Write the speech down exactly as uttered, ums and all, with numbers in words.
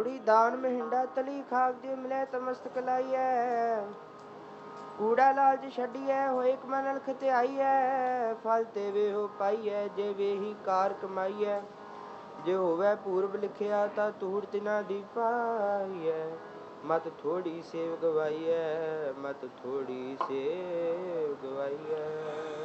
ਲੋੜੀ ਦਾन ਮਹਿੰਡਾ ਤਲੀ ਖਾਕ ਜੇ ਮਿਲੇ ਤਮਸਤਕ ਲਾਈਐ। ਕੂੜਾ ਲਾਲਚ ਛੱਡੀਐ ਹੋਏ ਇੱਕ ਮਨ ਅਲਖ ਧਿਆਈਐ। ਫਲ ਤੇ ਵੇਹੋ ਪਾਈਐ ਜੇ ਵੇਹੀ ਕਾਰ ਕਮਾਈਐ। ਜੇ ਹੋਵੇ ਪੂਰਬ ਲਿਖਿਆ ਤਾਂ ਤੂੜ ਤਿਨਾ ਦੀ ਪਾਈਐ। ਮਤ ਥੋੜੀ ਸੇਵ ਗਵਾਈਐ, ਮਤ ਥੋੜੀ ਸੇਵ ਗਵਾਈਐ।